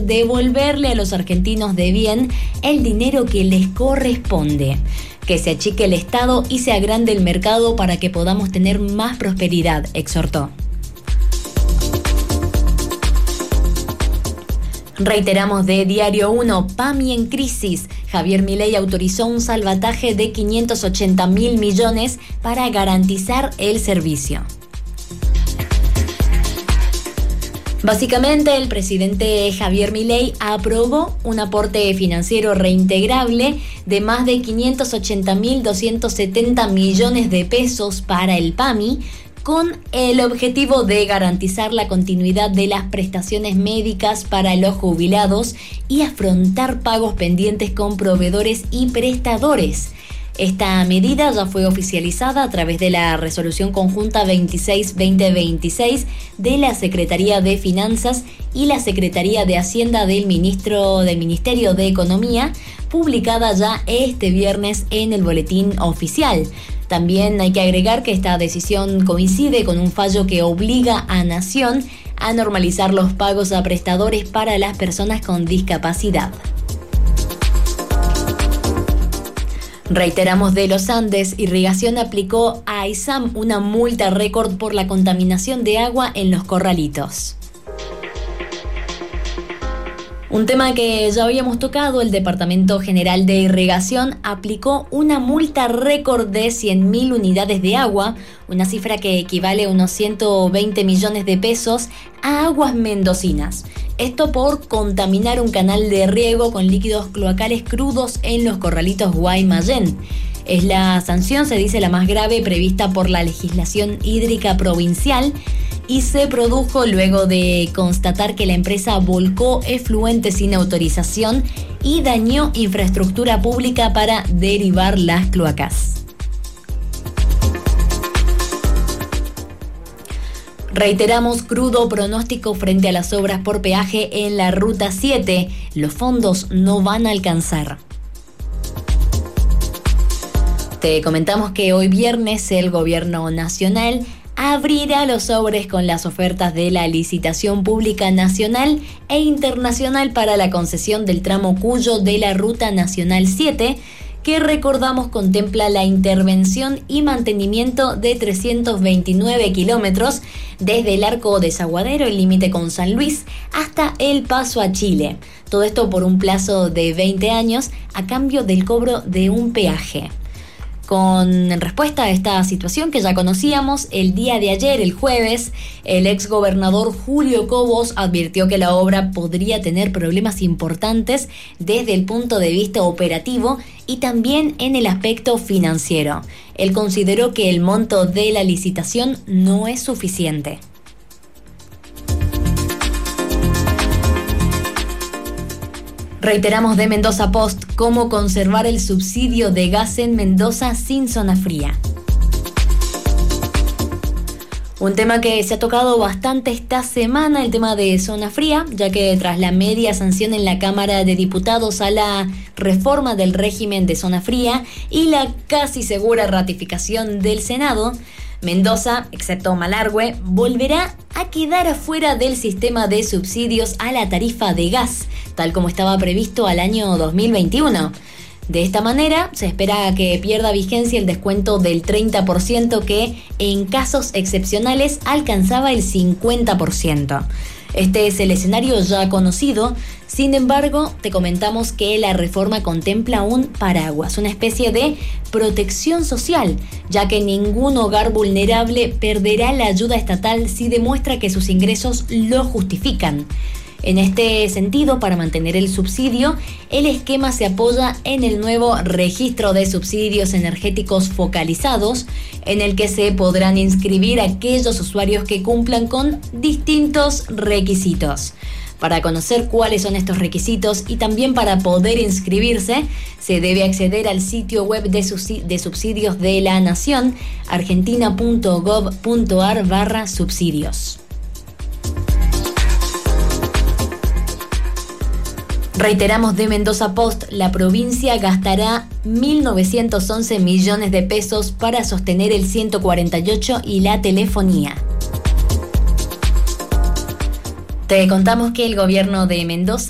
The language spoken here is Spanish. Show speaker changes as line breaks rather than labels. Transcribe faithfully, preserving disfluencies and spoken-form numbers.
devolverle a los argentinos de bien el dinero que les corresponde. Que se achique el Estado y se agrande el mercado para que podamos tener más prosperidad, exhortó. Reiteramos de Diario uno, PAMI en crisis. Javier Milei autorizó un salvataje de quinientos ochenta mil millones para garantizar el servicio. Básicamente, el presidente Javier Milei aprobó un aporte financiero reintegrable de más de quinientos ochenta mil doscientos setenta millones de pesos para el PAMI, con el objetivo de garantizar la continuidad de las prestaciones médicas para los jubilados y afrontar pagos pendientes con proveedores y prestadores. Esta medida ya fue oficializada a través de la Resolución Conjunta veintiséis barra veinte veintiséis de la Secretaría de Finanzas y la Secretaría de Hacienda del Ministro del Ministerio de Economía, publicada ya este viernes en el Boletín Oficial. También hay que agregar que esta decisión coincide con un fallo que obliga a Nación a normalizar los pagos a prestadores para las personas con discapacidad. Reiteramos de los Andes, Irrigación aplicó a AISAM una multa récord por la contaminación de agua en los corralitos. Un tema que ya habíamos tocado, el Departamento General de Irrigación aplicó una multa récord de cien mil unidades de agua, una cifra que equivale a unos ciento veinte millones de pesos a aguas mendocinas. Esto por contaminar un canal de riego con líquidos cloacales crudos en los corralitos Guaymallén. Es la sanción, se dice, la más grave prevista por la legislación hídrica provincial y se produjo luego de constatar que la empresa volcó efluentes sin autorización y dañó infraestructura pública para derivar las cloacas. Reiteramos, crudo pronóstico frente a las obras por peaje en la Ruta siete. Los fondos no van a alcanzar. Te comentamos que hoy viernes el Gobierno Nacional abrirá los sobres con las ofertas de la licitación pública nacional e internacional para la concesión del tramo Cuyo de la Ruta Nacional siete, que recordamos contempla la intervención y mantenimiento de trescientos veintinueve kilómetros desde el Arco Desaguadero, el límite con San Luis, hasta el paso a Chile. Todo esto por un plazo de veinte años a cambio del cobro de un peaje. Con respuesta a esta situación que ya conocíamos, el día de ayer, el jueves, el exgobernador Julio Cobos advirtió que la obra podría tener problemas importantes desde el punto de vista operativo y también en el aspecto financiero. Él consideró que el monto de la licitación no es suficiente. Reiteramos de Mendoza Post, cómo conservar el subsidio de gas en Mendoza sin zona fría. Un tema que se ha tocado bastante esta semana, el tema de zona fría, ya que tras la media sanción en la Cámara de Diputados a la reforma del régimen de zona fría y la casi segura ratificación del Senado, Mendoza, excepto Malargüe, volverá a quedar afuera del sistema de subsidios a la tarifa de gas, tal como estaba previsto al año dos mil veintiuno. De esta manera, se espera que pierda vigencia el descuento del treinta por ciento que, en casos excepcionales, alcanzaba el cincuenta por ciento. Este es el escenario ya conocido. Sin embargo, te comentamos que la reforma contempla un paraguas, una especie de protección social, ya que ningún hogar vulnerable perderá la ayuda estatal si demuestra que sus ingresos lo justifican. En este sentido, para mantener el subsidio, el esquema se apoya en el nuevo registro de subsidios energéticos focalizados, en el que se podrán inscribir aquellos usuarios que cumplan con distintos requisitos. Para conocer cuáles son estos requisitos y también para poder inscribirse, se debe acceder al sitio web de, de subsidios de la Nación, argentina punto gov punto ar barra subsidios. Reiteramos de Mendoza Post, la provincia gastará mil novecientos once millones de pesos para sostener el ciento cuarenta y ocho y la telefonía. Te contamos que el gobierno de Mendoza